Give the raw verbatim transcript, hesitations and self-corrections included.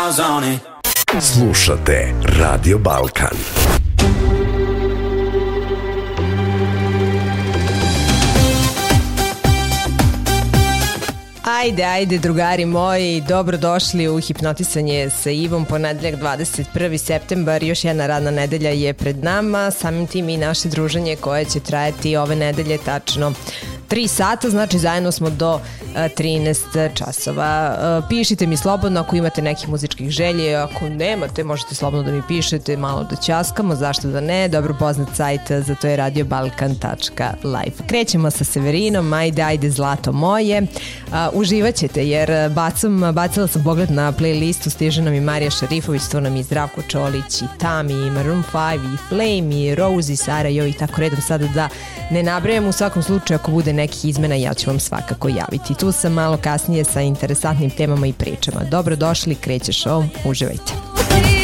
smiles on it. Slušate Radio Balkan. Ajde, ajde, drugari moji, dobrodošli u Hipnotisanje sa Ivom, ponedeljak dvadeset prvi septembar, još jedna radna nedelja je pred nama, samim tim i naše druženje koje će trajati ove nedelje tačno tri sata, znači zajedno smo do trinaest časova. Pišite mi slobodno ako imate nekih muzičkih želje, ako nemate možete slobodno da mi pišete, malo da ćaskamo, zašto da ne, dobro poznat sajt za to je radio balkan tačka live. Krećemo sa Severinom, ajde, ajde zlato moje, uživat ćete jer bacam, bacila sam pogled na playlistu, stiže nam i Marija Šarifović, tu nam i Zdravko Čolić i Tami, i Maroon five, i Flame, i Rose, i Sarajevo i tako redom, sada da ne nabrajam, u svakom slučaju ako bude nekih izmena ja ću vam svakako javiti. Tu sam malo kasnije sa interesantnim temama i pričama. Dobrodošli, kreće show, uživajte.